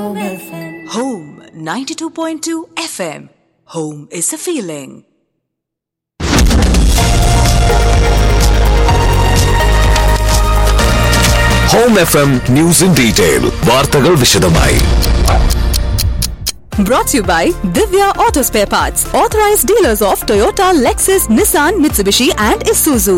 Home 92.2 FM. Home is a feeling. Home FM News in Detail. വാർത്തകൾ വിശദമായി. Brought to you by Divya Auto Spare Parts, authorized dealers of Toyota, Lexus, Nissan, Mitsubishi and Isuzu.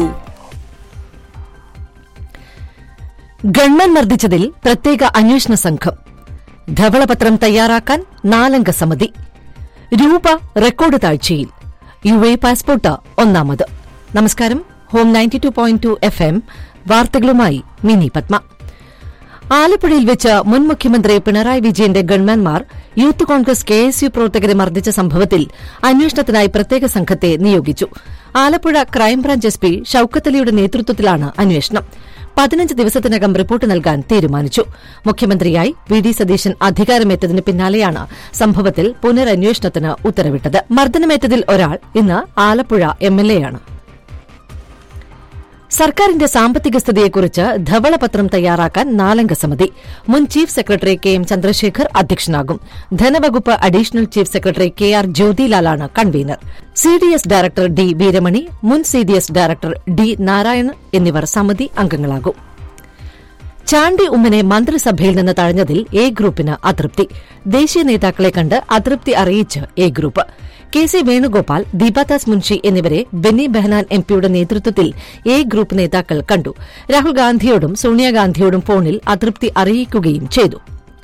Government മർദ്ദിച്ചതിൽ പ്രത്യേക അന്വേഷണ സംഘം. ധവളപത്രം തയ്യാറാക്കാൻ 4-അംഗ സമിതി. രൂപ record താഴ്ചയിൽ. UAE passport ഒന്നാമത്. നമസ്കാരം. ഹോം 92.2 FM വാർത്തകളുമായി മിനി പത്മ. ആലപ്പുഴയിൽ വെച്ച് മുൻ മുഖ്യമന്ത്രി പിണറായി വിജയന്റെ ഗൺമാൻമാർ യൂത്ത് കോൺഗ്രസ് KSU പ്രവർത്തകരെ മർദ്ദിച്ച സംഭവത്തിൽ അന്വേഷണത്തിനായി പ്രത്യേക സംഘത്തെ നിയോഗിച്ചു. ആലപ്പുഴ ക്രൈംബ്രാഞ്ച് SP ഷൌക്കത്ത് അലിയുടെ നേതൃത്വത്തിലാണ് അന്വേഷണം. 15 ദിവസത്തിനകം റിപ്പോർട്ട് നൽകാൻ തീരുമാനിച്ചു. മുഖ്യമന്ത്രിയായി VD സതീശൻ അധികാരമേറ്റതിന് പിന്നാലെയാണ് സംഭവത്തിൽ പുനരന്വേഷണത്തിന് ഉത്തരവിട്ടത്. മർദ്ദനമേറ്റതിൽ ഒരാൾ ഇന്ന് ആലപ്പുഴ MLA ആണ്. സർക്കാരിന്റെ സാമ്പത്തിക സ്ഥിതിയെക്കുറിച്ച് ധവളപത്രം തയ്യാറാക്കാൻ 4-അംഗ സമിതി. മുൻ chief secretary KM Chandrasekhar അധ്യക്ഷനാകും. ധനവകുപ്പ് additional chief secretary KR ജ്യോതിലാലാണ് convener. CDS director D Veeramani, മുൻ CDS ഡയറക്ടർ D നാരായൺ എന്നിവർ സമിതി അംഗങ്ങളാകും. ചാണ്ടി ഉമ്മനെ മന്ത്രിസഭയിൽ നിന്ന് തഴഞ്ഞതിൽ A ഗ്രൂപ്പിന് അതൃപ്തി. ദേശീയ നേതാക്കളെ കണ്ട് അതൃപ്തി അറിയിച്ച് A group. KC Venugopal, Deepa Das Munshi എന്നിവരെ ബെന്നി ബെഹനാൻ MPയുടെ നേതൃത്വത്തിൽ A ഗ്രൂപ്പ് നേതാക്കൾ കണ്ടു. രാഹുൽ ഗാന്ധിയോടും സോണിയാഗാന്ധിയോടും ഫോണിൽ അതൃപ്തി അറിയിക്കുകയും ചെയ്തു.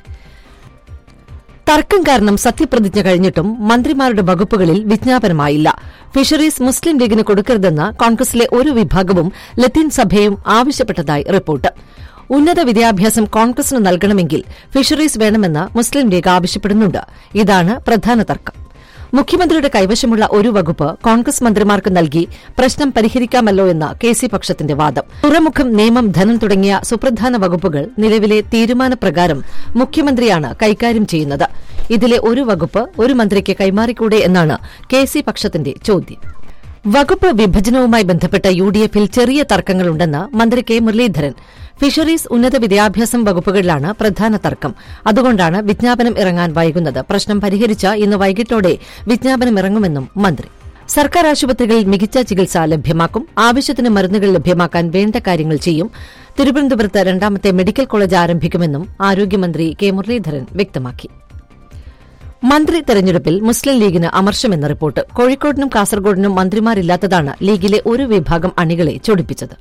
തർക്കം കാരണം സത്യപ്രതിജ്ഞ കഴിഞ്ഞിട്ടും മന്ത്രിമാരുടെ വകുപ്പുകളിൽ വിജ്ഞാപനമായില്ല. ഫിഷറീസ് മുസ്ലിം ലീഗിന് കൊടുക്കരുതെന്ന് കോൺഗ്രസിലെ ഒരു വിഭാഗവും ലത്തീൻ സഭയും ആവശ്യപ്പെട്ടതായി റിപ്പോർട്ട്. ഉന്നത വിദ്യാഭ്യാസം കോൺഗ്രസിന് നൽകണമെങ്കിൽ ഫിഷറീസ് വേണമെന്ന് മുസ്ലിം ലീഗ് ആവശ്യപ്പെടുന്നുണ്ട്. ഇതാണ് പ്രധാന തർക്കം. മുഖ്യമന്ത്രിയുടെ കൈവശമുള്ള ഒരു വകുപ്പ് കോൺഗ്രസ് മന്ത്രിമാർക്ക് നൽകി പ്രശ്നം പരിഹരിക്കാമല്ലോ എന്ന KC പക്ഷത്തിന്റെ വാദം. തുറമുഖം, നിയമം, ധനം തുടങ്ങിയ സുപ്രധാന വകുപ്പുകൾ നിലവിലെ തീരുമാനപ്രകാരം മുഖ്യമന്ത്രിയാണ് കൈകാര്യം ചെയ്യുന്നത്. ഇതിലെ ഒരു വകുപ്പ് ഒരു മന്ത്രിക്ക് കൈമാറിക്കൂടെ എന്നാണ് KC പക്ഷത്തിന്റെ ചോദ്യം. വകുപ്പ് വിഭജനവുമായി ബന്ധപ്പെട്ട UDFൽ ചെറിയ തർക്കങ്ങളുണ്ടെന്ന് മന്ത്രി K മുരളീധരൻ. ഫിഷറീസ്, ഉന്നത വിദ്യാഭ്യാസം വകുപ്പുകളിലാണ് പ്രധാന തർക്കം. അതുകൊണ്ടാണ് വിജ്ഞാപനം ഇറങ്ങാൻ വൈകുന്നത്. പ്രശ്നം പരിഹരിച്ച് ഇന്ന് വൈകിട്ടോടെ വിജ്ഞാപനം ഇറങ്ങുമെന്നും മന്ത്രി. സർക്കാർ ആശുപത്രികളിൽ മികച്ച ചികിത്സ ലഭ്യമാക്കും. ആവശ്യത്തിന് മരുന്നുകൾ ലഭ്യമാക്കാൻ വേണ്ട കാര്യങ്ങൾ ചെയ്യും. തിരുവനന്തപുരത്ത് 2ാമത്തെ മെഡിക്കൽ കോളേജ് ആരംഭിക്കുമെന്നും ആരോഗ്യമന്ത്രി K മുരളീധരൻ വ്യക്തമാക്കി. മന്ത്രി തെരഞ്ഞെടുപ്പിൽ മുസ്ലിം ലീഗിന് അമർഷമെന്ന റിപ്പോർട്ട്. കോഴിക്കോടിനും കാസർഗോഡിനും മന്ത്രിമാരില്ലാത്തതാണ് ലീഗിലെ ഒരു വിഭാഗം അണികളെ ചൊടിപ്പിച്ചത്.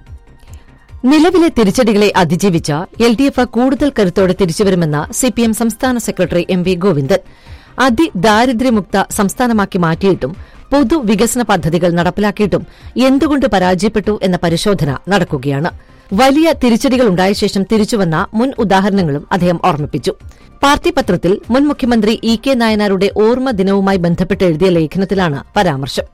നിലവിലെ തിരിച്ചടികളെ അതിജീവിച്ച LDF കൂടുതൽ കരുത്തോടെ തിരിച്ചുവരുമെന്ന് CPM സംസ്ഥാന സെക്രട്ടറി MV ഗോവിന്ദൻ. അതിദാരിദ്ര്യമുക്ത സംസ്ഥാനമാക്കി മാറ്റിയിട്ടും പൊതുവികസന പദ്ധതികൾ നടപ്പിലാക്കിയിട്ടും എന്തുകൊണ്ട് പരാജയപ്പെട്ടു എന്ന പരിശോധന നടക്കുകയാണ്. വലിയ തിരിച്ചടികളുണ്ടായ ശേഷം തിരിച്ചുവന്ന മുൻ ഉദാഹരണങ്ങളും അദ്ദേഹം ഓർമ്മിപ്പിച്ചു. പാർട്ടി പത്രത്തിൽ മുൻ മുഖ്യമന്ത്രി EK നായനാരുടെ ഓർമ്മ ദിനവുമായി ബന്ധപ്പെട്ട് എഴുതിയ ലേഖനത്തിലാണ് പരാമർശം.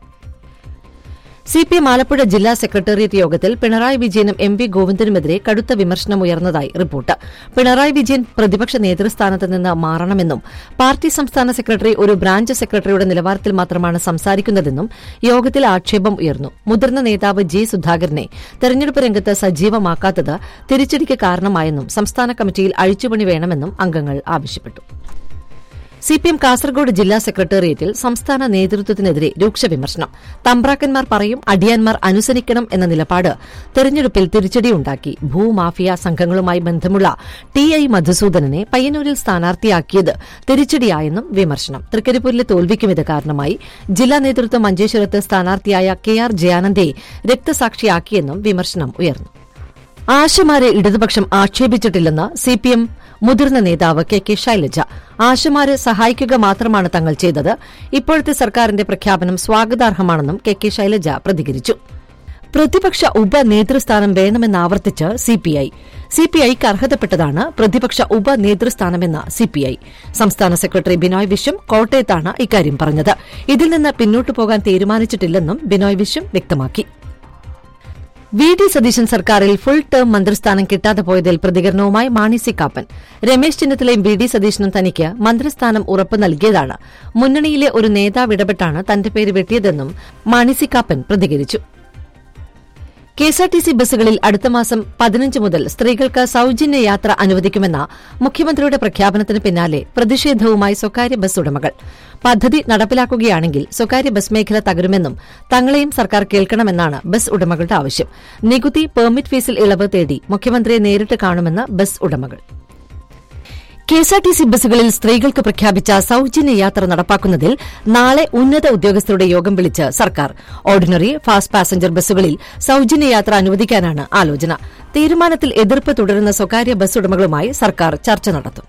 CPM ആലപ്പുഴ ജില്ലാ സെക്രട്ടേറിയറ്റ് യോഗത്തിൽ പിണറായി വിജയനും MV ഗോവിന്ദനുമെതിരെ കടുത്ത വിമർശനമുയർന്നതായി റിപ്പോർട്ട്. പിണറായി വിജയൻ പ്രതിപക്ഷ നേതൃസ്ഥാനത്ത് നിന്ന് മാറണമെന്നും പാർട്ടി സംസ്ഥാന സെക്രട്ടറി ഒരു ബ്രാഞ്ച് സെക്രട്ടറിയുടെ നിലവാരത്തിൽ മാത്രമാണ് സംസാരിക്കുന്നതെന്നും യോഗത്തിൽ ആക്ഷേപം ഉയർന്നു. മുതിർന്ന നേതാവ് G സുധാകരനെ തെരഞ്ഞെടുപ്പ് രംഗത്ത് സജീവമാക്കാത്തത് തിരിച്ചടിക്ക് കാരണമായെന്നും സംസ്ഥാന കമ്മിറ്റിയിൽ അഴിച്ചുപണി വേണമെന്നും അംഗങ്ങൾ ആവശ്യപ്പെട്ടു. CPM കാസർഗോഡ് ജില്ലാ സെക്രട്ടേറിയറ്റിൽ സംസ്ഥാന നേതൃത്വത്തിനെതിരെ രൂക്ഷ വിമർശനം. തമ്പ്രാക്കന്മാർ പറയും, അടിയാന്മാർ അനുസരിക്കണം എന്ന നിലപാട് തെരഞ്ഞെടുപ്പിൽ തിരിച്ചടിയുണ്ടാക്കി. ഭൂമാഫിയ സംഘങ്ങളുമായി ബന്ധമുള്ള TI മധുസൂദനനെ പയ്യന്നൂരിൽ സ്ഥാനാർത്ഥിയാക്കിയത് തിരിച്ചടിയായെന്നും വിമർശനം. തൃക്കരിപ്പൂരിലെ തോൽവിക്കും ഇത് കാരണമായി. ജില്ലാ നേതൃത്വം മഞ്ചേശ്വരത്ത് സ്ഥാനാർത്ഥിയായ KR ജയാനന്ദയെ രക്തസാക്ഷിയാക്കിയെന്നും വിമർശനം ഉയർന്നു. ആശമാരെ ഇടതുപക്ഷം ആക്ഷേപിച്ചിട്ടില്ലെന്ന് CPM മുതിർന്ന നേതാവ് KK ശൈലജ. ആശമാരെ സഹായിക്കുക മാത്രമാണ് തങ്ങൾ ചെയ്തത്. ഇപ്പോഴത്തെ സർക്കാരിന്റെ പ്രഖ്യാപനം സ്വാഗതാർഹമാണെന്നും KK ശൈലജ പ്രതികരിച്ചു. പ്രതിപക്ഷ ഉപനേതൃസ്ഥാനം വേണമെന്നാവർത്തിച്ച് CPIക്ക് അർഹതപ്പെട്ടതാണ് പ്രതിപക്ഷ ഉപനേതൃസ്ഥാനമെന്ന CPI. സംസ്ഥാന സെക്രട്ടറി ബിനോയ് വിശ്വം കോട്ടയത്താണ് ഇക്കാര്യം പറഞ്ഞത്. ഇതിൽ നിന്ന് പിന്നോട്ടു പോകാൻ തീരുമാനിച്ചിട്ടില്ലെന്നും ബിനോയ് വിശ്വം വ്യക്തമാക്കി. VD സതീശൻ സർക്കാരിൽ ഫുൾ ടേം മന്ത്രിസ്ഥാനം കിട്ടാതെ പോയതിൽ പ്രതികരണവുമായി മാണി സി കാപ്പൻ. രമേശ് ചെന്നിത്തലയും VD സതീശനും തനിക്ക് മന്ത്രിസ്ഥാനം ഉറപ്പ് നൽകിയതാണ്. മുന്നണിയിലെ ഒരു നേതാവ് ഇടപെട്ടാണ് തന്റെ പേര് വെട്ടിയതെന്നും മാണി സി കാപ്പൻ പ്രതികരിച്ചു. കെഎസ്ആർടിസി ബസ്സുകളിൽ അടുത്ത മാസം 15 മുതൽ സ്ത്രീകൾക്ക് സൌജന്യ യാത്ര അനുവദിക്കുമെന്ന മുഖ്യമന്ത്രിയുടെ പ്രഖ്യാപനത്തിന് പിന്നാലെ പ്രതിഷേധവുമായി സ്വകാര്യ ബസ് ഉടമകൾ. പദ്ധതി നടപ്പിലാക്കുകയാണെങ്കിൽ സ്വകാര്യ ബസ് മേഖല തകരുമെന്നും തങ്ങളെയും സർക്കാർ കേൾക്കണമെന്നാണ് ബസ് ഉടമകളുടെ ആവശ്യം. നികുതി, പെർമിറ്റ് ഫീസിൽ ഇളവ് തേടി മുഖ്യമന്ത്രിയെ നേരിട്ട് കാണുമെന്ന് ബസ് ഉടമകൾ. കെഎസ്ആർടിസി ബസ്സുകളിൽ സ്ത്രീകൾക്ക് പ്രഖ്യാപിച്ച സൌജന്യ യാത്ര നടപ്പാക്കുന്നതിൽ നാളെ ഉന്നത ഉദ്യോഗസ്ഥരുടെ യോഗം വിളിച്ച് സർക്കാർ. ഓർഡിനറി, ഫാസ്റ്റ് പാസഞ്ചർ ബസ്സുകളിൽ സൌജന്യ യാത്ര അനുവദിക്കാനാണ് ആലോചന. തീരുമാനത്തിൽ എതിർപ്പ് തുടരുന്ന സ്വകാര്യ ബസ് ഉടമകളുമായി സർക്കാർ ചർച്ച നടത്തും.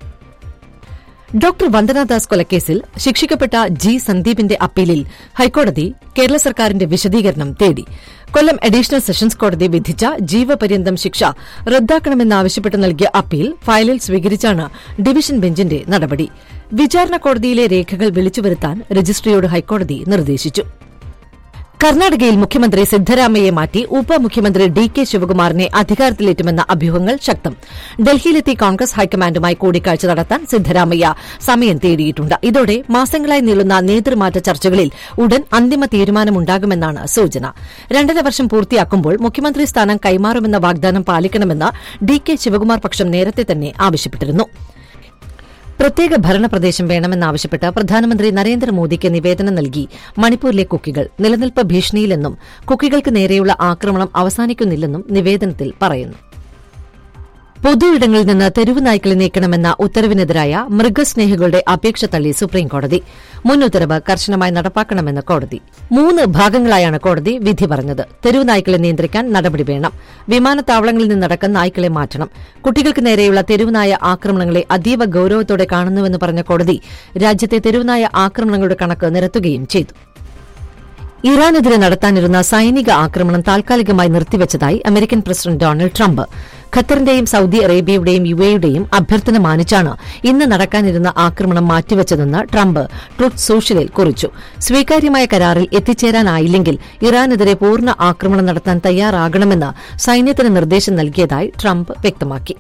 ഡോക്ടർ വന്ദനാദാസ് കൊലക്കേസിൽ ശിക്ഷിക്കപ്പെട്ട ജി സന്ദീപിന്റെ അപ്പീലിൽ ഹൈക്കോടതി കേരള സർക്കാരിന്റെ വിശദീകരണം തേടി. കൊല്ലം അഡീഷണൽ സെഷൻസ് കോടതി വിധിച്ച ജീവപര്യന്തം ശിക്ഷ റദ്ദാക്കണമെന്നാവശ്യപ്പെട്ട് നൽകിയ അപ്പീൽ ഫയലിൽ സ്വീകരിച്ചാണ് ഡിവിഷൻ ബെഞ്ചിന്റെ നടപടി. വിചാരണ കോടതിയിലെ രേഖകൾ വിളിച്ചുവരുത്താൻ രജിസ്ട്രിയോട് ഹൈക്കോടതി നിർദ്ദേശിച്ചു. കർണാടകയിൽ മുഖ്യമന്ത്രി സിദ്ധരാമയ്യെ മാറ്റി ഉപമുഖ്യമന്ത്രി ഡി.കെ. ശിവകുമാറിനെ അധികാരത്തിലേറ്റുമെന്ന അഭ്യൂഹങ്ങൾ ശക്തം. ഡൽഹിയിലെത്തി കോൺഗ്രസ് ഹൈക്കമാൻഡുമായി കൂടിക്കാഴ്ച നടത്താൻ സിദ്ധരാമയ്യ സമയം തേടിയിട്ടുണ്ട്. ഇതോടെ മാസങ്ങളായി നീളുന്ന നേതൃമാറ്റ ചർച്ചകളിൽ ഉടൻ അന്തിമ തീരുമാനമുണ്ടാകുമെന്നാണ് സൂചന. 2.5 വർഷം പൂർത്തിയാക്കുമ്പോൾ മുഖ്യമന്ത്രി സ്ഥാനം കൈമാറുമെന്ന വാഗ്ദാനം പാലിക്കണമെന്ന് ഡി.കെ. ശിവകുമാർ പക്ഷം നേരത്തെ തന്നെ ആവശ്യപ്പെട്ടിരുന്നു. പ്രത്യേക ഭരണപ്രദേശം വേണമെന്നാവശ്യപ്പെട്ട് പ്രധാനമന്ത്രി നരേന്ദ്രമോദിക്ക് നിവേദനം നൽകി മണിപ്പൂരിലെ കുക്കികൾ. നിലനിൽപ്പ് ഭീഷണിയിലെന്നും കുക്കികൾക്ക് നേരെയുള്ള ആക്രമണം അവസാനിക്കുന്നില്ലെന്നും നിവേദനത്തിൽ പറയുന്നു. പൊതുയിടങ്ങളിൽ നിന്ന് തെരുവ് നായ്ക്കളെ നീക്കണമെന്ന ഉത്തരവിനെതിരായ മൃഗസ്നേഹികളുടെ അപേക്ഷ തള്ളി സുപ്രീംകോടതി. മുൻ ഉത്തരവ് കർശനമായി നടപ്പാക്കണമെന്ന് കോടതി. 3 ഭാഗങ്ങളായാണ് കോടതി വിധി പറഞ്ഞത്. തെരുവ് നായ്ക്കളെ നിയന്ത്രിക്കാൻ നടപടി വേണം. വിമാനത്താവളങ്ങളിൽ നിന്നടക്കം നായ്ക്കളെ മാറ്റണം. കുട്ടികൾക്ക് നേരെയുള്ള തെരുവുനായ ആക്രമണങ്ങളെ അതീവ ഗൌരവത്തോടെ കാണുന്നുവെന്ന് പറഞ്ഞ കോടതി രാജ്യത്തെ തെരുവുനായ ആക്രമണങ്ങളുടെ കണക്ക് നിരത്തുകയും ചെയ്തു. ഇറാനെതിരെ നടത്താനിരുന്ന സൈനിക ആക്രമണം താൽക്കാലികമായി നിർത്തിവച്ചതായി American president Donald Trump. ഖത്തറിന്റെയും Saudi അറേബ്യയുടെയും യുഎഇയുടെയും അഭ്യർത്ഥന മാനിച്ചാണ് ഇന്ന് നടക്കാനിരുന്ന ആക്രമണം മാറ്റിവച്ചതെന്ന് ട്രംപ് ട്രൂത്ത് സോഷ്യലിൽ കുറിച്ചു. സ്വീകാര്യമായ കരാറിൽ എത്തിച്ചേരാനായില്ലെങ്കിൽ ഇറാനെതിരെ പൂർണ്ണ ആക്രമണം നടത്താൻ തയ്യാറാകണമെന്ന് സൈന്യത്തിന് നിർദ്ദേശം നൽകിയതായി ട്രംപ് വ്യക്തമാക്കി.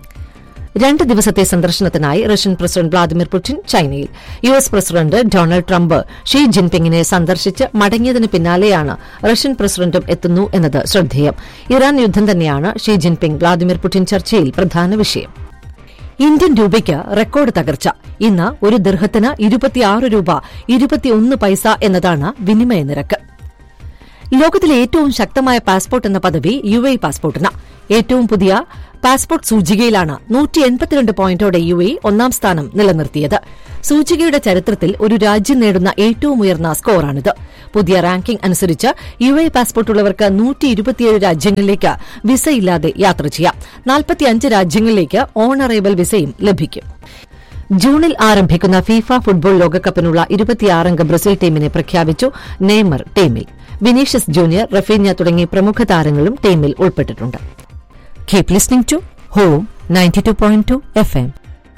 2 ദിവസത്തെ സന്ദർശനത്തിനായി റഷ്യൻ പ്രസിഡന്റ് വ്ളാദിമിർ പുടിൻ ചൈനയിൽ. US president Donald Trump she ജിൻപിങ്ങിനെ സന്ദർശിച്ച് മടങ്ങിയതിന് പിന്നാലെയാണ് റഷ്യൻ പ്രസിഡന്റും എത്തുന്നു എന്നത് ശ്രദ്ധേയം. ഇറാൻ യുദ്ധം തന്നെയാണ് ഷീ ജിൻപിങ് വ്ളാദിമിർ പുടിൻ ചർച്ചയിൽ പ്രധാന വിഷയം. ഇന്ത്യൻ രൂപയ്ക്ക് റെക്കോർഡ് തകർച്ച. ഇന്ന് ഒരു ദിർഹത്തിന് 26 രൂപ 21 പൈസ എന്നതാണ് വിനിമയ നിരക്ക്. ലോകത്തിലെ ഏറ്റവും ശക്തമായ പാസ്പോർട്ട് എന്ന പദവി യുഎഇ പാസ്പോർട്ടിന്. ഏറ്റവും പുതിയ പാസ്പോർട്ട് സൂചികയിലാണ് 182 പോയിന്റോടെ യുഎഇ 1ാം സ്ഥാനം നിലനിർത്തിയത്. സൂചികയുടെ ചരിത്രത്തിൽ ഒരു രാജ്യം നേടുന്ന ഏറ്റവും ഉയർന്ന സ്കോറാണിത്. പുതിയ റാങ്കിംഗ് അനുസരിച്ച് യുഎഇ പാസ്പോർട്ടുള്ളവർക്ക് 127 രാജ്യങ്ങളിലേക്ക് വിസയില്ലാതെ യാത്ര ചെയ്യാം. 45 രാജ്യങ്ങളിലേക്ക് ഓണറേബിൾ വിസയും ലഭിക്കും. ജൂണിൽ ആരംഭിക്കുന്ന ഫിഫ ഫുട്ബോൾ ലോകകപ്പിനുള്ള 26-അംഗ ബ്രസീൽ ടീമിനെ പ്രഖ്യാപിച്ചു. നെയ്മർ ടീമിൽ. വിനീഷ്യസ് ജൂനിയർ, റഫീഞ്ഞ തുടങ്ങി പ്രമുഖ താരങ്ങളും ടീമിൽ ഉൾപ്പെട്ടിട്ടുണ്ട്. Keep listening to Home 92.2 FM.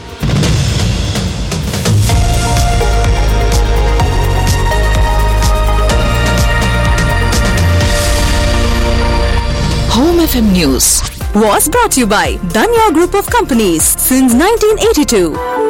Home FM News was brought to you by Danya Group of Companies since 1982.